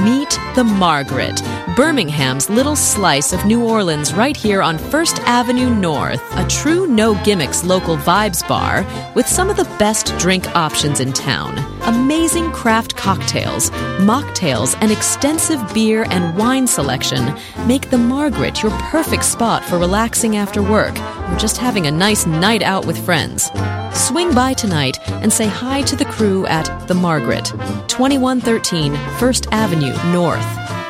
Meet the Margaret, Birmingham's little slice of New Orleans right here on First Avenue North, a true no-gimmicks local vibes bar with some of the best drink options in town. Amazing craft cocktails, mocktails, and extensive beer and wine selection make the Margaret your perfect spot for relaxing after work or just having a nice night out with friends. Swing by tonight and say hi to the crew at The Margaret, 2113 First Avenue North.